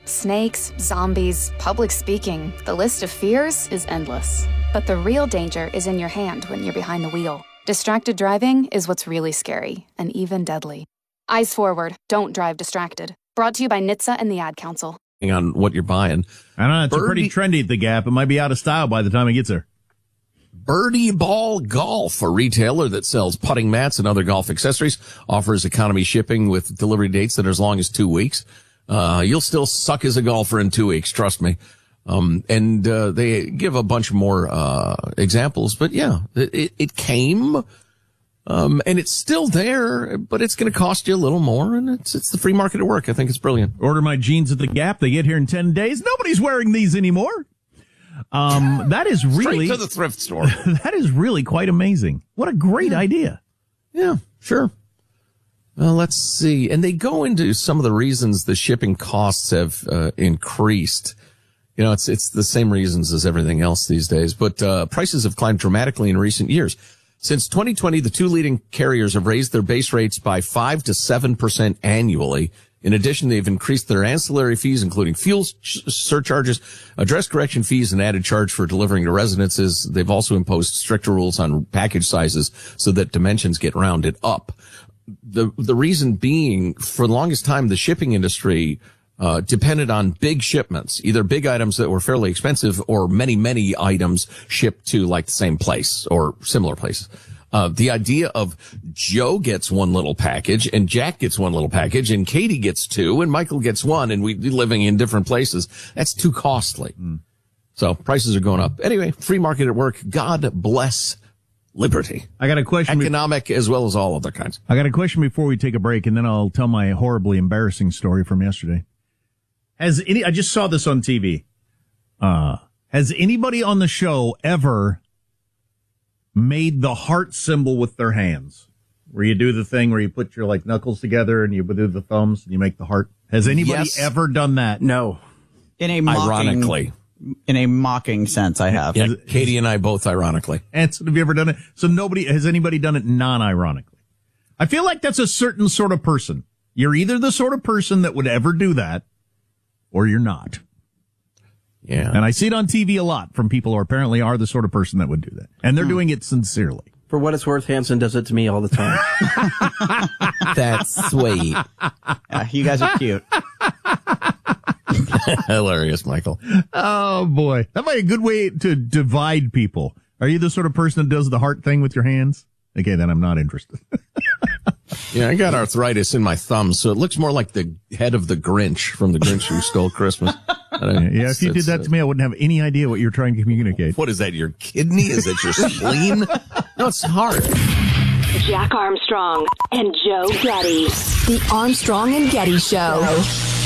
Snakes, zombies, public speaking. The list of fears is endless. But the real danger is in your hand when you're behind the wheel. Distracted driving is what's really scary and even deadly. Eyes forward. Don't drive distracted. Brought to you by NHTSA and the Ad Council. On what you're buying. I don't know. It's pretty trendy at the Gap. It might be out of style by the time it gets there. Birdie Ball Golf, a retailer that sells putting mats and other golf accessories, offers economy shipping with delivery dates that are as long as 2 weeks. You'll still suck as a golfer in 2 weeks, trust me. And they give a bunch more examples, but yeah, it came, and it's still there, but it's going to cost you a little more, and it's the free market at work. I think it's brilliant. Order my jeans at the Gap. They get here in 10 days. Nobody's wearing these anymore. That is really straight to the thrift store. That is really quite amazing. What a great idea. Yeah, sure. Well, let's see. And they go into some of the reasons the shipping costs have increased. You know, it's the same reasons as everything else these days, but prices have climbed dramatically in recent years. Since 2020, the two leading carriers have raised their base rates by 5 to 7% annually. In addition, they've increased their ancillary fees, including fuel surcharges, address correction fees, and added charge for delivering to residences. They've also imposed stricter rules on package sizes so that dimensions get rounded up. The reason being, for the longest time, the shipping industry depended on big shipments, either big items that were fairly expensive or many items shipped to like the same place or similar places. The idea of Joe gets one little package and Jack gets one little package and Katie gets two and Michael gets one and we living in different places, that's too costly. So prices are going up. Anyway, free market at work. God bless liberty. I got a question. Economic as well as all other kinds. I got a question before we take a break, and then I'll tell my horribly embarrassing story from yesterday. I just saw this on TV. Has anybody on the show ever made the heart symbol with their hands, where you do the thing where you put your like knuckles together and you do the thumbs and you make the heart? Has anybody ever done that? No. Ironically. In a mocking sense, I have. Yeah, Katie and I both ironically. And so have you ever done it? So has anybody done it non-ironically? I feel like that's a certain sort of person. You're either the sort of person that would ever do that, or you're not. Yeah. And I see it on TV a lot from people who apparently are the sort of person that would do that. And they're doing it sincerely. For what it's worth, Hanson does it to me all the time. That's sweet. You guys are cute. Hilarious, Michael. Oh, boy. That might be a good way to divide people. Are you the sort of person that does the heart thing with your hands? Okay, then I'm not interested. Yeah, I got arthritis in my thumbs, so it looks more like the head of the Grinch from The Grinch Who Stole Christmas. Yeah, if you did that to me, I wouldn't have any idea what you're trying to communicate. What is that, your kidney? Is that your spleen? No, it's heart. Jack Armstrong and Joe Getty. The Armstrong and Getty Show.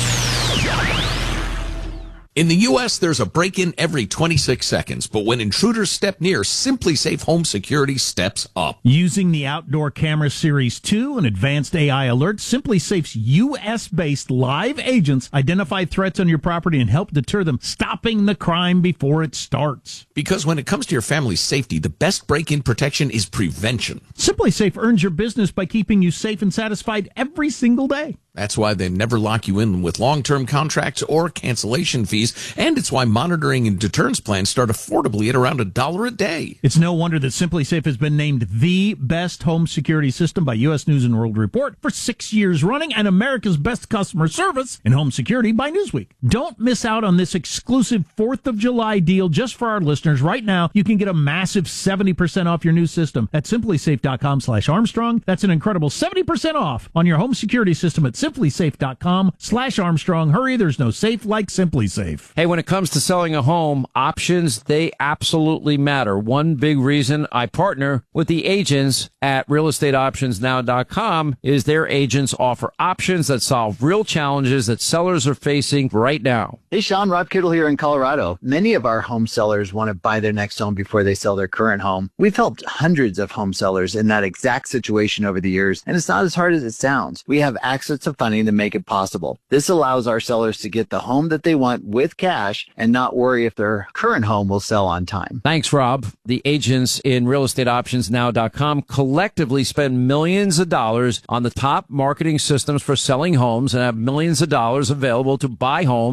In the U.S., there's a break-in every 26 seconds, but when intruders step near, SimpliSafe Home Security steps up. Using the Outdoor Camera Series 2 and advanced AI alerts, SimpliSafe's U.S.-based live agents identify threats on your property and help deter them, stopping the crime before it starts. Because when it comes to your family's safety, the best break-in protection is prevention. SimpliSafe earns your business by keeping you safe and satisfied every single day. That's why they never lock you in with long-term contracts or cancellation fees, and it's why monitoring and deterrence plans start affordably at around $1 a day. It's no wonder that SimpliSafe has been named the best home security system by U.S. News & World Report for 6 years running, and America's best customer service in home security by Newsweek. Don't miss out on this exclusive 4th of July deal just for our listeners. Right now, you can get a massive 70% off your new system at SimpliSafe.com/Armstrong. That's an incredible 70% off on your home security system at SimpliSafe.com/Armstrong. Hurry, there's no safe like SimpliSafe. Hey, when it comes to selling a home, options, they absolutely matter. One big reason I partner with the agents at realestateoptionsnow.com is their agents offer options that solve real challenges that sellers are facing right now. Hey, Sean, Rob Kittle here in Colorado. Many of our home sellers want to buy their next home before they sell their current home. We've helped hundreds of home sellers in that exact situation over the years, and it's not as hard as it sounds. We have access to funding to make it possible. This allows our sellers to get the home that they want with cash and not worry if their current home will sell on time. Thanks, Rob. The agents in realestateoptionsnow.com collectively spend millions of dollars on the top marketing systems for selling homes and have millions of dollars available to buy homes